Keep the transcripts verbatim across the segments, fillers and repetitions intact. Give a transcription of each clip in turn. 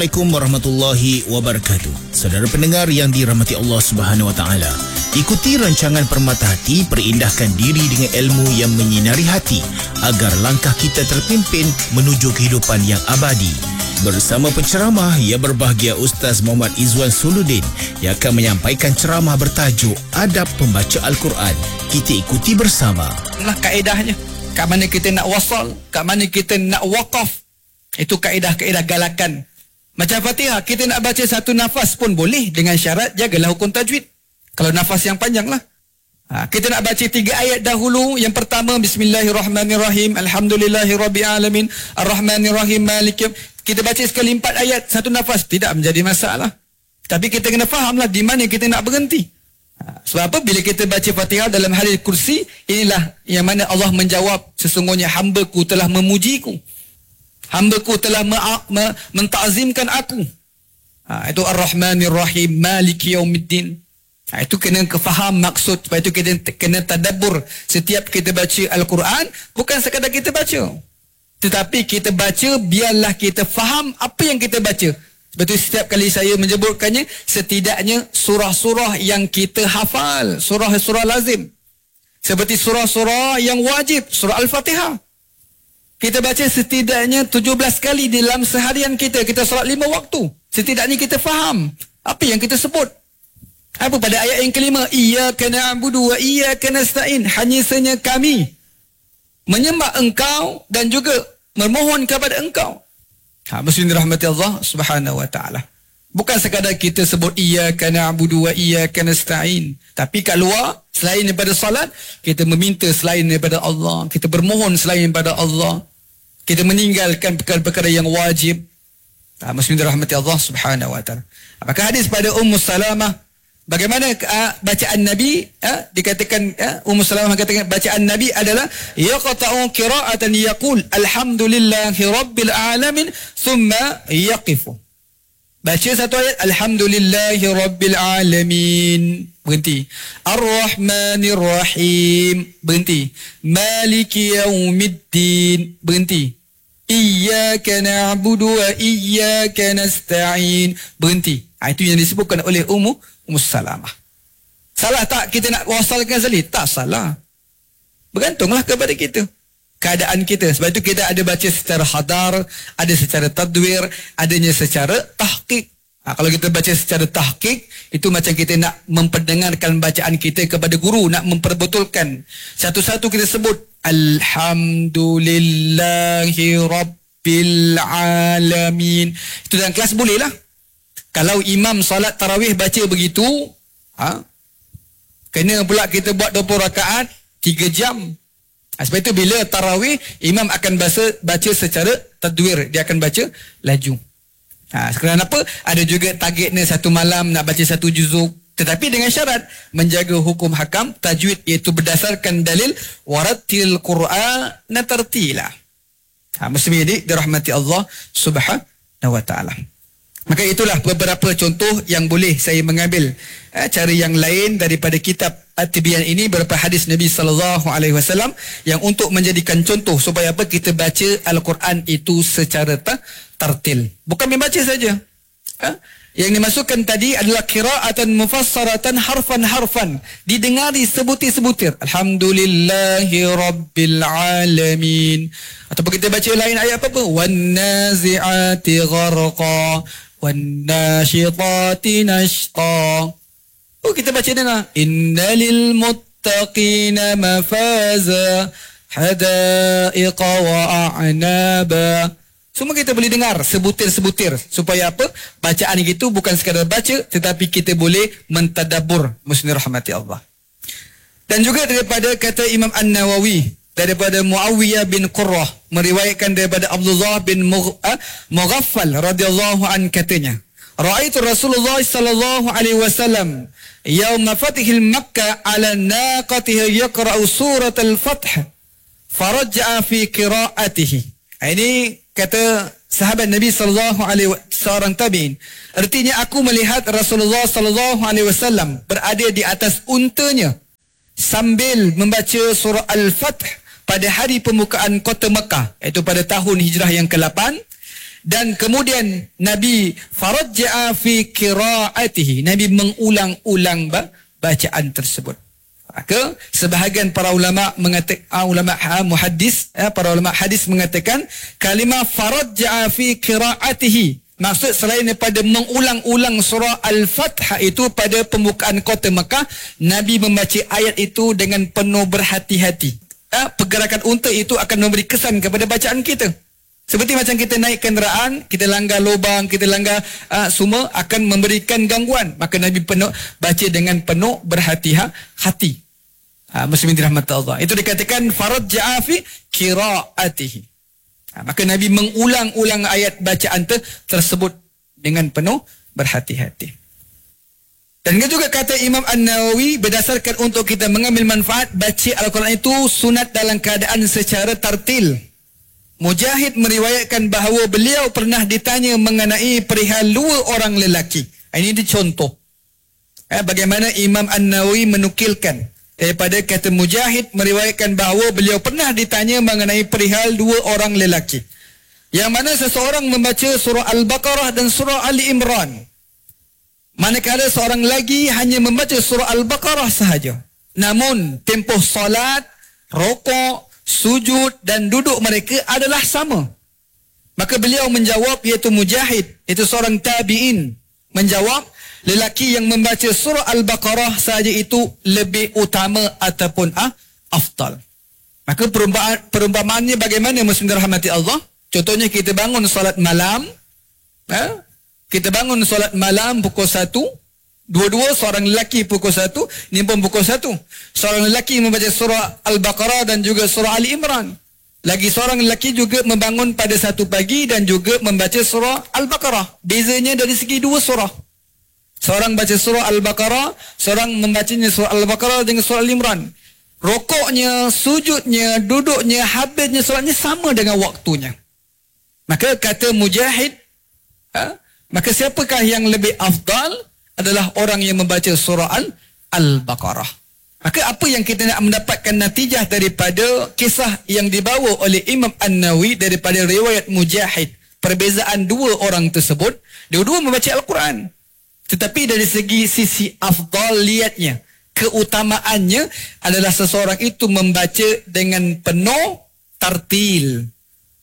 Assalamualaikum warahmatullahi wabarakatuh. Saudara pendengar yang dirahmati Allah Subhanahu wa taala, ikuti rancangan Permata Hati, perindahkan diri dengan ilmu yang menyinari hati agar langkah kita terpimpin menuju kehidupan yang abadi. Bersama penceramah yang berbahagia Ustaz Muhammad Izwan Suluddin yang akan menyampaikan ceramah bertajuk Adab Pembaca Al-Quran. Kita ikuti bersama. Inilah kaedahnya. Kat mana kita nak wasal, kat mana kita nak wakaf. Itu kaedah-kaedah galakan. Macam Fatihah, kita nak baca satu nafas pun boleh dengan syarat jagalah hukum tajwid. Kalau nafas yang panjang lah. Ha, kita nak baca tiga ayat dahulu. Yang pertama, Bismillahirrahmanirrahim. Alhamdulillahirrabbilalamin. Ar-Rahmanirrahim. Malik. Kita baca sekali empat ayat, satu nafas. Tidak menjadi masalah. Tapi kita kena fahamlah di mana kita nak berhenti. Ha, sebab apa? Bila kita baca Fatihah dalam hadis kursi, inilah yang mana Allah menjawab, sesungguhnya hamba-Ku telah memujiku. Hamba-Ku telah me- me- mentazimkan aku. Ha, itu Ar-Rahmanir-Rahim, Maliki Yaumiddin. Ha, itu kena kefaham maksud. Sebab itu kita kena tadabbur setiap kita baca Al-Quran. Bukan sekadar kita baca. Tetapi kita baca, biarlah kita faham apa yang kita baca. Sebab itu setiap kali saya menyebutkannya, setidaknya surah-surah yang kita hafal. Surah-surah lazim. Seperti surah-surah yang wajib. Surah Al-Fatihah. Kita baca setidaknya tujuh belas kali dalam seharian kita. Kita solat lima waktu. Setidaknya kita faham apa yang kita sebut. Apa pada ayat yang kelima? Iyyaka na'budu wa iyyaka nasta'in. Hanya senya kami menyembah engkau dan juga memohon kepada engkau. Ha, muslimin rahmati Allah Subhanahu wa taala. Bukan sekadar kita sebut iyyaka na'budu wa iyyaka nasta'in. Tapi kat luar, selain daripada salat, kita meminta selain daripada Allah. Kita bermohon selain daripada Allah. Kita meninggalkan perkara-perkara yang wajib. Ha, muslimin rahmati Allah Subhanahu wa taala. Apakah hadis pada Ummu Salamah, bagaimana uh, bacaan Nabi? Uh, dikatakan uh, Ummu Salamah mengatakan bacaan Nabi adalah yaqta'u qira'atan yaqul alhamdulillahi rabbil alamin thumma yaqifu. Baca satu ayat, alhamdulillahi rabbil alamin, berhenti. Ar-Rahmanir-Rahim, berhenti. Maliki Yaumiddin, berhenti. Iyyaka na'budu wa iyyaka nasta'in, berhenti. Ha, itu yang disebutkan oleh Ummu Ummu Salamah. Salah tak kita nak wasalkan sekali? Tak salah. Bergantunglah kepada kita, keadaan kita. Sebab itu kita ada baca secara hadar, ada secara tadwir, adanya secara tahqiq. Ha, kalau kita baca secara tahqiq, itu macam kita nak memperdengarkan bacaan kita kepada guru, nak memperbetulkan. Satu-satu kita sebut alhamdulillahi rabbil alamin. Itu dalam kelas boleh lah. Kalau imam salat tarawih baca begitu, ha, kena pula kita buat dua puluh rakaat, tiga jam. Sebab itu bila tarawih, imam akan baca, baca secara tadwir. Dia akan baca laju. Ha, sekarang apa? Ada juga targetnya satu malam nak baca satu juzuk. Tetapi dengan syarat menjaga hukum hakam tajwid, iaitu berdasarkan dalil warattil Qur'ana tartila. Ha, muslimin jadi dirahmati Allah Subhanahu wa taala. Maka itulah beberapa contoh yang boleh saya mengambil eh, cara yang lain daripada kitab At-Tibyan ini, beberapa hadis Nabi sallallahu alaihi wasallam yang untuk menjadikan contoh supaya apa kita baca Al-Quran itu secara ta- tartil. Bukan membaca saja. Eh? Yang dimasukkan tadi adalah qira'atan mufassaratan harfan-harfan, didengari sebutir-sebutir. Alhamdulillahi rabbil alamin. Ataupun kita baca lain ayat apa-apa? Wan nazi'ati gharqa wan nashitati nashta. Oh, kita baca dengar. Innalil muttaqina mafaza hadaiqa wa a'naba. Semua kita boleh dengar sebutir-sebutir. Supaya apa? Bacaan itu bukan sekadar baca, tetapi kita boleh mentadabbur. Muslimin rahmati Allah. Dan juga daripada kata Imam An-Nawawi, daripada Muawiyah bin Qurrah, meriwayatkan daripada Abdullah bin Mughaffal radhiyallahu an, katanya, Ra'aitu Rasulullah sallallahu alaihi wasallam yauma fathil Makkah ala naqatihi yaqra'u surat al-Fath faraj'a fi qira'atihi. Ini kata sahabat Nabi sallallahu alaihi wasallam, seorang tabi'in. Artinya, aku melihat Rasulullah sallallahu alaihi wasallam berada di atas untanya sambil membaca surah Al-Fath pada hari pembukaan kota Mekah, iaitu pada tahun hijrah yang ke lapan. Dan kemudian Nabi farajja'a fi qira'atihi. Nabi mengulang-ulang bacaan tersebut. Maka sebahagian para ulama mengatakan, ulama muhaddis, para ulama hadis mengatakan kalimah farajja'a fi qira'atihi, maksud selain daripada mengulang-ulang surah Al-Fath itu pada pembukaan kota Mekah, Nabi membaca ayat itu dengan penuh berhati-hati. Pergerakan unta itu akan memberi kesan kepada bacaan kita. Seperti macam kita naik kenderaan, kita langgar lubang, kita langgar uh, semua akan memberikan gangguan. Maka Nabi penuh baca dengan penuh berhati-hati. Ha, muslimin dirahmati Allah. Itu dikatakan farajja'a fi qira'atihi. Ha, maka Nabi mengulang-ulang ayat bacaan ter- tersebut dengan penuh berhati-hati. Dan juga kata Imam An-Nawawi, berdasarkan untuk kita mengambil manfaat, baca Al-Quran itu sunat dalam keadaan secara tartil. Mujahid meriwayatkan bahawa beliau pernah ditanya mengenai perihal dua orang lelaki. Ini dicontoh. Eh, bagaimana Imam An-Nawawi menukilkan daripada kata Mujahid meriwayatkan bahawa beliau pernah ditanya mengenai perihal dua orang lelaki. Yang mana seseorang membaca surah Al-Baqarah dan surah Ali Imran. Manakala seorang lagi hanya membaca surah Al-Baqarah sahaja. Namun tempoh salat, rokok, sujud dan duduk mereka adalah sama. Maka beliau menjawab, iaitu Mujahid, itu seorang tabi'in, menjawab, lelaki yang membaca surah Al-Baqarah sahaja itu lebih utama ataupun ah, afdal. Maka perumpamaan, perumpamaannya bagaimana muslim dirahmati Allah? Contohnya kita bangun solat malam, eh? kita bangun solat malam pukul satu, dua-dua seorang lelaki pukul satu, ini pun pukul satu. Seorang lelaki membaca surah Al-Baqarah dan juga surah Ali Imran. Lagi seorang lelaki juga membangun pada satu pagi dan juga membaca surah Al-Baqarah. Bezanya dari segi dua surah. Seorang baca surah Al-Baqarah, seorang membacanya surah Al-Baqarah dengan surah Al-Imran. Rokoknya, sujudnya, duduknya, habisnya solatnya sama dengan waktunya. Maka kata Mujahid, ha? maka siapakah yang lebih afdal? Adalah orang yang membaca surah Al-Baqarah. Maka apa yang kita nak mendapatkan natijah daripada kisah yang dibawa oleh Imam An-Nawawi daripada riwayat Mujahid, perbezaan dua orang tersebut, dua-dua membaca Al-Quran. Tetapi dari segi sisi afdaliyatnya, keutamaannya adalah seseorang itu membaca dengan penuh tartil.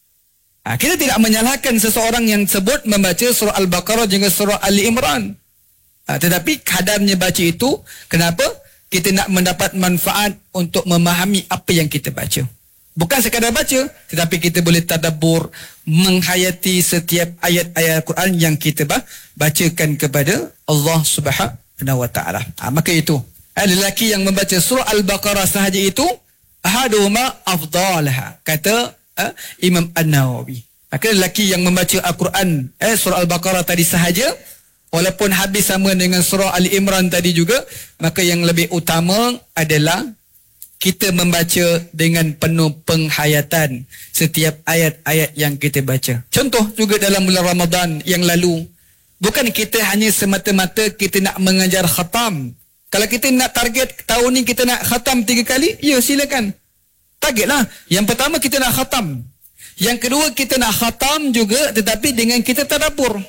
Ha, kita tidak menyalahkan seseorang yang sebut membaca surah Al-Baqarah juga surah Ali Imran. Ha, tetapi kadarnya baca itu, kenapa? Kita nak mendapat manfaat untuk memahami apa yang kita baca. Bukan sekadar baca, tetapi kita boleh tadabbur, menghayati setiap ayat-ayat Al-Quran yang kita bacakan kepada Allah Subhanahu wa taala. Ha, maka itu, lelaki yang membaca surah Al-Baqarah sahaja itu ahaduhuma afdalaha, kata uh, Imam An-Nawawi. Maka lelaki yang membaca Al-Quran eh, surah Al-Baqarah tadi sahaja, walaupun habis sama dengan surah Ali Imran tadi juga, maka yang lebih utama adalah kita membaca dengan penuh penghayatan setiap ayat-ayat yang kita baca. Contoh juga dalam bulan Ramadan yang lalu, bukan kita hanya semata-mata kita nak mengajar khatam. Kalau kita nak target tahun ni kita nak khatam tiga kali, ya silakan. Targetlah. Yang pertama kita nak khatam. Yang kedua kita nak khatam juga tetapi dengan kita tadabbur.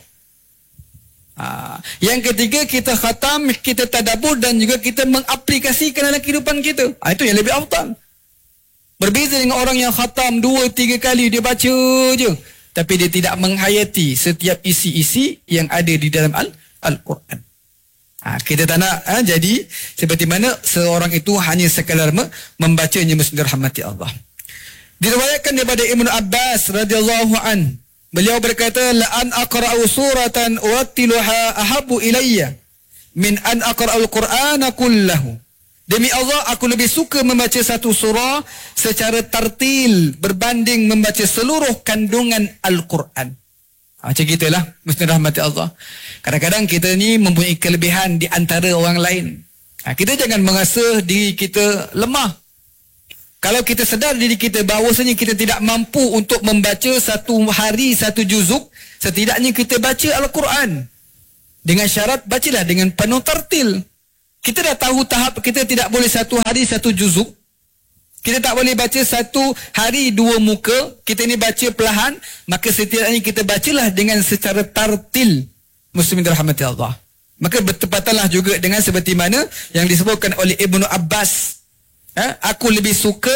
Ha. Yang ketiga kita khatam, kita tadabbur dan juga kita mengaplikasikan dalam kehidupan kita. Ha, itu yang lebih afdal. Berbeza dengan orang yang khatam dua, tiga kali dia baca je, tapi dia tidak menghayati setiap isi-isi yang ada di dalam Al- Al-Quran. Ha, kita tak nak ha, jadi seperti mana seorang itu hanya sekadar membacanya muslim dirahmati Allah. Diriwayatkan daripada Ibnu Abbas radhiyallahu an, beliau berkata, la an aqra'u suratan urattiluha ahabbu ilayya min an aqra'ul Qur'ana kullahu. Demi Allah, aku lebih suka membaca satu surah secara tartil berbanding membaca seluruh kandungan Al-Quran. Ha, macam gitulah, mesti rahmati Allah. Kadang-kadang kita ni mempunyai kelebihan di antara orang lain. Ha, kita jangan merasa diri kita lemah. Kalau kita sedar diri kita bahawasanya kita tidak mampu untuk membaca satu hari satu juzuk, setidaknya kita baca Al-Quran. Dengan syarat, bacalah dengan penuh tartil. Kita dah tahu tahap kita tidak boleh satu hari satu juzuk. Kita tak boleh baca satu hari dua muka. Kita ni baca perlahan, maka setidaknya kita bacalah dengan secara tartil. Muslimin dirahmati Allah. Maka bertepatanlah juga dengan seperti mana yang disebutkan oleh Ibnu Abbas. Ha? Aku lebih suka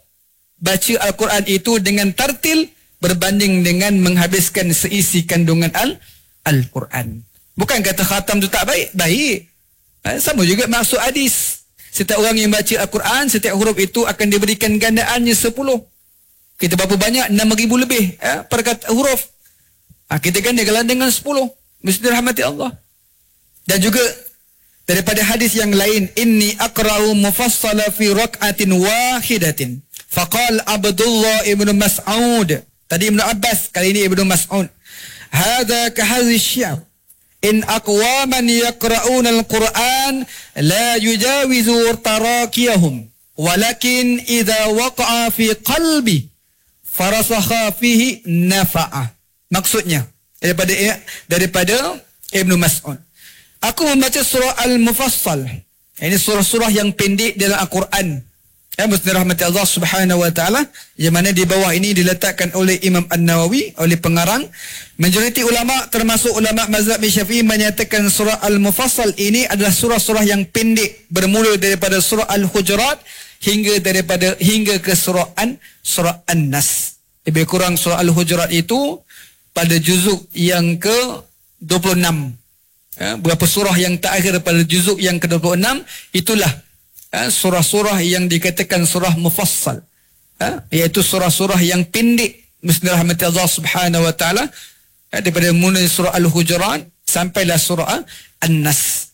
baca Al-Quran itu dengan tartil berbanding dengan menghabiskan seisi kandungan Al- Al-Quran. Bukan kata khatam tu tak baik. Baik. Ha? Sama juga maksud hadis. Setiap orang yang baca Al-Quran, setiap huruf itu akan diberikan gandaannya sepuluh. Kita berapa banyak? enam ribu lebih ha? per kata huruf. Ha, kita gandakan dengan sepuluh. Mesti dirahmati Allah. Dan juga daripada hadis yang lain, inni aqra'u mufassala fi rak'atin wahidatin. Faqal Abdullah ibn Mas'ud. Tadi Ibn Abbas, kali ini Ibn Mas'ud. Hadha kahadhi syi'ab. In aqwaman yaqra'una al-Qur'an la yujawizu tarakiyahum. Walakin idha waqa'a fi qalbi farasakha fihi nafa'a. Maksudnya, daripada daripada Ibn Mas'ud. Aku membaca surah Al-Mufassal. Ini surah-surah yang pendek dalam Al-Quran. Ya, mesti rahmati Allah Subhanahu wa taala, yang mana di bawah ini diletakkan oleh Imam An-Nawawi, oleh pengarang. Majoriti ulama termasuk ulama mazhab Syafi'i menyatakan surah Al-Mufassal ini adalah surah-surah yang pendek, bermula daripada surah Al-Hujurat hingga daripada hingga ke surah An surah An-Nas. Lebih kurang surah Al-Hujurat itu pada juzuk yang ke dua puluh enam. Ya, beberapa surah yang terakhir pada juzuk yang ke dua puluh enam itulah ha, surah-surah yang dikatakan surah mufassal, ha, iaitu surah-surah yang pendek. Mesti rahmati Allah Subhanahu wa taala, ha, daripada mulai surah Al-Hujurat sampailah surah An-Nas.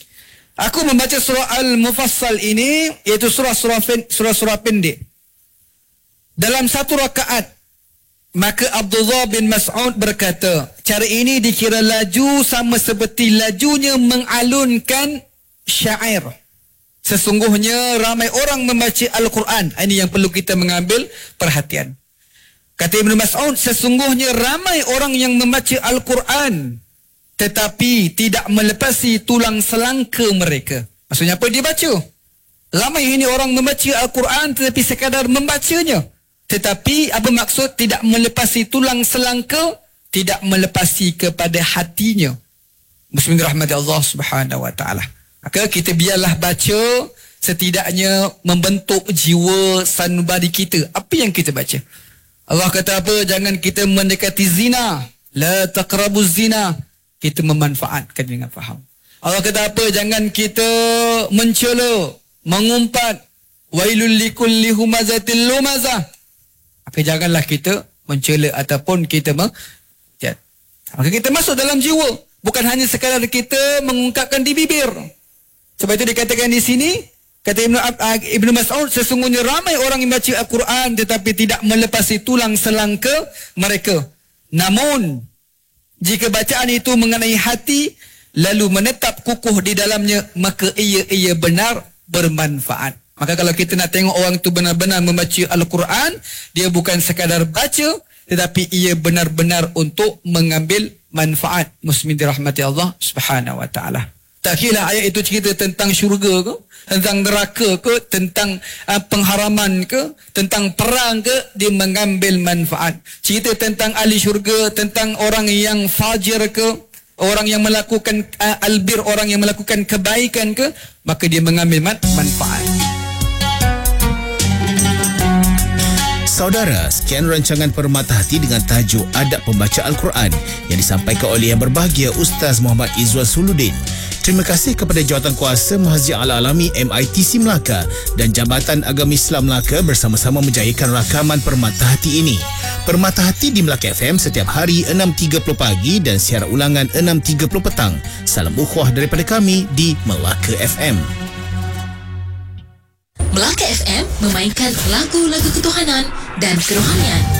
Aku membaca surah Al-Mufassal ini, iaitu surah-surah surah-surah pendek, dalam satu rakaat. Maka Abdullah bin Mas'ud berkata, cara ini dikira laju sama seperti lajunya mengalunkan syair. Sesungguhnya ramai orang membaca Al-Quran. Ini yang perlu kita mengambil perhatian. Kata Ibn Mas'ud, sesungguhnya ramai orang yang membaca Al-Quran tetapi tidak melepasi tulang selangka mereka. Maksudnya apa dia baca? Ramai ini orang membaca Al-Quran tetapi sekadar membacanya. Tetapi apa maksud tidak melepasi tulang selangka? Tidak melepasi kepada hatinya. Muslimin rahmati Allah Subhanahu wa taala. Maka kita biarlah baca, setidaknya membentuk jiwa sanubari kita. Apa yang kita baca? Allah kata apa? Jangan kita mendekati zina. La taqrabuz zina. Kita memanfaatkan dengan faham. Allah kata apa? Jangan kita mencela, mengumpat. Wailul likulli humazatil lumazah. Maka janganlah kita mencela ataupun kita meng... Maka kita masuk dalam jiwa. Bukan hanya sekadar kita mengungkapkan di bibir. Sebab itu dikatakan di sini, kata Ibn, Ibn Mas'ud, sesungguhnya ramai orang yang baca Al-Quran tetapi tidak melepasi tulang selangka mereka. Namun, jika bacaan itu mengenai hati, lalu menetap kukuh di dalamnya, maka ia ia benar bermanfaat. Maka kalau kita nak tengok orang itu benar-benar membaca Al-Quran, dia bukan sekadar baca, tetapi ia benar-benar untuk mengambil manfaat. Muslimin dirahmati Allah Subhanahu wa taala. Tak kira ayat itu cerita tentang syurga ke, tentang neraka ke, tentang uh, pengharaman ke, tentang perang ke, dia mengambil manfaat. Cerita tentang ahli syurga, tentang orang yang fajir ke, orang yang melakukan uh, albir, orang yang melakukan kebaikan ke, maka dia mengambil man- manfaat. Saudara, sekian rancangan Permata Hati dengan tajuk Adab Pembaca Al-Quran yang disampaikan oleh Yang Berbahagia Ustaz Muhammad Izzuan Suluddin. Terima kasih kepada Jawatankuasa Masjid Al-Alami M I T C Melaka dan Jabatan Agama Islam Melaka bersama-sama menjayakan rakaman Permata Hati ini. Permata Hati di Melaka F M setiap hari enam tiga puluh pagi dan siaran ulangan enam tiga puluh petang. Salam ukhuwah daripada kami di Melaka F M. Melaka F M memainkan lagu-lagu ketuhanan dan kerohanian.